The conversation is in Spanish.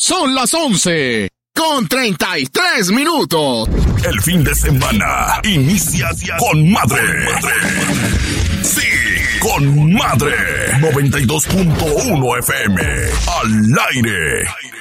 Son las 11:33. El fin de semana inicia con madre. Sí, con madre. 92.1 FM. Al aire.